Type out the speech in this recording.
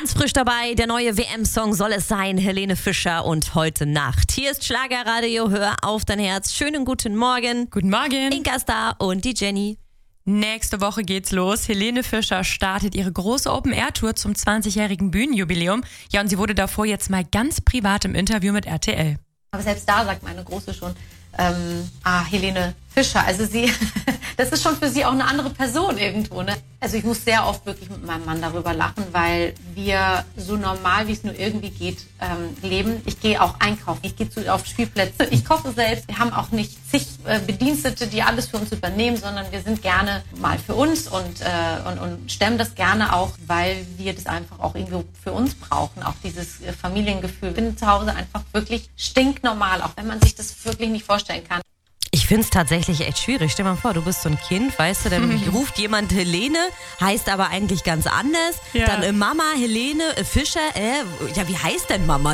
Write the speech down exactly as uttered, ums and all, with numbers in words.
Ganz frisch dabei, der neue W M-Song soll es sein, Helene Fischer und Heute Nacht. Hier ist Schlagerradio, hör auf dein Herz. Schönen guten Morgen. Guten Morgen. Inka ist da und die Jenny. Nächste Woche geht's los. Helene Fischer startet ihre große Open-Air-Tour zum zwanzigjährigen Bühnenjubiläum. Ja, und sie wurde davor jetzt mal ganz privat im Interview mit R T L. Aber selbst da sagt meine Große schon, ähm, ah, Helene Fischer, also sie, das ist schon für sie auch eine andere Person irgendwo, ne? Also ich muss sehr oft wirklich mit meinem Mann darüber lachen, weil wir so normal, wie es nur irgendwie geht, ähm, leben. Ich gehe auch einkaufen, ich gehe zu, auf Spielplätze, ich koche selbst. Wir haben auch nicht zig äh, Bedienstete, die alles für uns übernehmen, sondern wir sind gerne mal für uns und, äh, und, und stemmen das gerne auch, weil wir das einfach auch irgendwie für uns brauchen, auch dieses äh, Familiengefühl. Ich bin zu Hause einfach wirklich stinknormal, auch wenn man sich das wirklich nicht vorstellen kann. Ich finde es tatsächlich echt schwierig. Stell dir mal vor, du bist so ein Kind, weißt du, dann mhm. ruft jemand Helene, heißt aber eigentlich ganz anders. Ja. Dann äh, Mama, Helene, äh, Fischer, äh, ja, wie heißt denn Mama?